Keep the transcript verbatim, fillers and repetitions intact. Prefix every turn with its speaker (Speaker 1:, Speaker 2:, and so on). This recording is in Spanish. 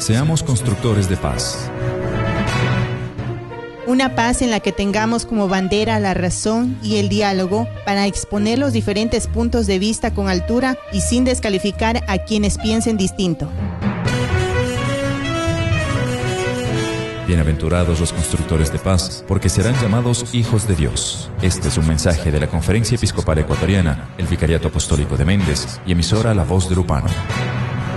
Speaker 1: Seamos constructores de paz.
Speaker 2: Una paz en la que tengamos como bandera la razón y el diálogo para exponer los diferentes puntos de vista con altura y sin descalificar a quienes piensen distinto.
Speaker 1: Bienaventurados los constructores de paz, porque serán llamados hijos de Dios. Este es un mensaje de la Conferencia Episcopal Ecuatoriana, el Vicariato Apostólico de Méndez y emisora La Voz de Lupano.